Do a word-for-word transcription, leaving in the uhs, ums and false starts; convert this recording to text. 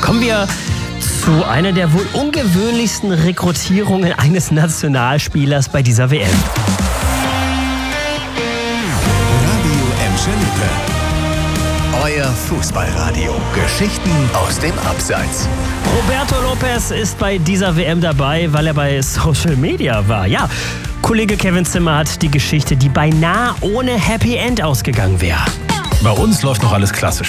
Kommen wir zu einer der wohl ungewöhnlichsten Rekrutierungen eines Nationalspielers bei dieser W M. Radio Emscher-Lippe. Euer Fußballradio. Geschichten aus dem Abseits. Roberto Lopez ist bei dieser W M dabei, weil er bei Social Media war. Ja, Kollege Kevin Zimmer hat die Geschichte, die beinahe ohne Happy End ausgegangen wäre. Bei uns läuft noch alles klassisch.